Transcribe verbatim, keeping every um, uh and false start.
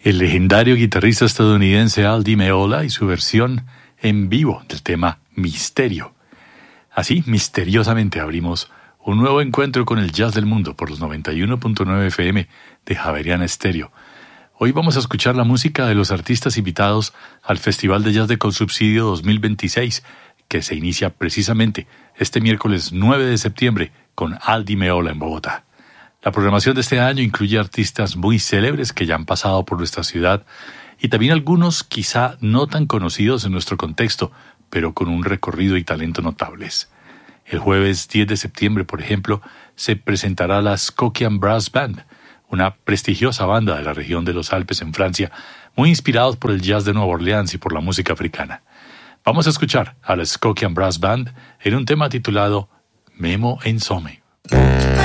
el legendario guitarrista estadounidense Al Di Meola y su versión en vivo del tema Misterio. Así, misteriosamente abrimos un nuevo encuentro con el jazz del mundo por los noventa y uno punto nueve F M de Javeriana Estéreo. Hoy vamos a escuchar la música de los artistas invitados al Festival de Jazz de Consubsidio dos mil veintiséis, que se inicia precisamente este miércoles nueve de septiembre con Al Di Meola en Bogotá. La programación de este año incluye artistas muy célebres que ya han pasado por nuestra ciudad y también algunos quizá no tan conocidos en nuestro contexto, pero con un recorrido y talento notables. El jueves diez de septiembre, por ejemplo, se presentará la Skokian Brass Band, una prestigiosa banda de la región de los Alpes en Francia, muy inspirados por el jazz de Nueva Orleans y por la música africana. Vamos a escuchar a la Skokian Brass Band en un tema titulado Memo Ensome.